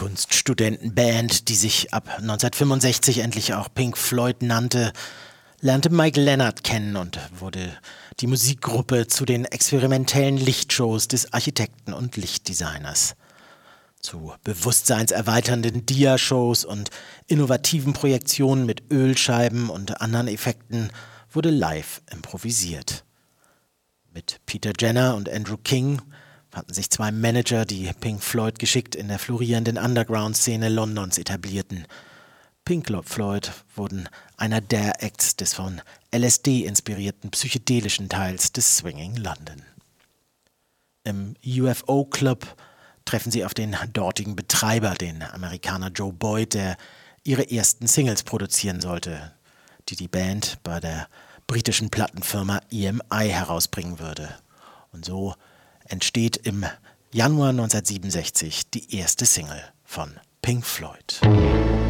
Kleinkunststudentenband, die sich ab 1965 endlich auch Pink Floyd nannte, lernte Mike Leonard kennen und wurde die Musikgruppe zu den experimentellen Lichtshows des Architekten und Lichtdesigners. Zu bewusstseinserweiternden Dia-Shows und innovativen Projektionen mit Ölscheiben und anderen Effekten wurde live improvisiert. Mit Peter Jenner und Andrew King fanden sich zwei Manager, die Pink Floyd geschickt in der florierenden Underground-Szene Londons etablierten. Pink Floyd wurden einer der Acts des von LSD inspirierten psychedelischen Teils des Swinging London. Im UFO Club treffen sie auf den dortigen Betreiber, den Amerikaner Joe Boyd, der ihre ersten Singles produzieren sollte, die die Band bei der britischen Plattenfirma EMI herausbringen würde. Und so entsteht im Januar 1967 die erste Single von Pink Floyd.